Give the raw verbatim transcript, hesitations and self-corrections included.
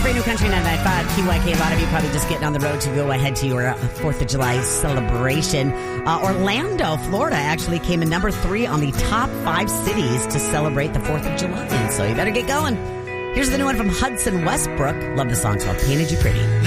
brand new Country ninety-nine point five Q Y K. A lot of you probably just getting on the road to go ahead to your uh, fourth of July celebration. Uh, Orlando, Florida actually came in number three on the top five cities to celebrate the fourth of July. And so you better get going. Here's the new one from Hudson Westbrook. Love the song. It's called Painted You Pretty.